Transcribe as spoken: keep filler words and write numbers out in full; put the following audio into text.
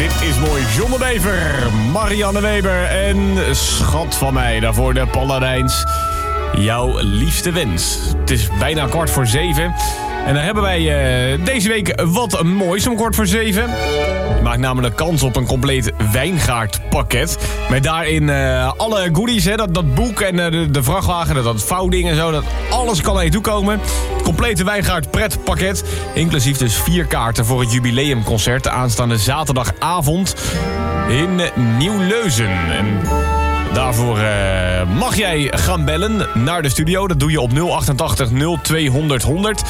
Dit is mooi. John de Bever, Marianne Weber en schat van mij. Daarvoor de Paladijns. Jouw liefste wens. Het is bijna kwart voor zeven. En dan hebben wij uh, deze week wat moois om kwart voor zeven. Je maakt namelijk kans op een compleet wijngaardpakket. Met daarin uh, alle goodies, hè, dat, dat boek en uh, de, de vrachtwagen, dat, dat vouwding en zo. Dat alles kan naar je toe komen. Het complete wijngaard pretpakket. Inclusief dus vier kaarten voor het jubileumconcert. Aanstaande zaterdagavond in Nieuw-Leuzen. En daarvoor uh, mag jij gaan bellen naar de studio. Dat doe je op nul achtentachtig nul tweehonderd honderd.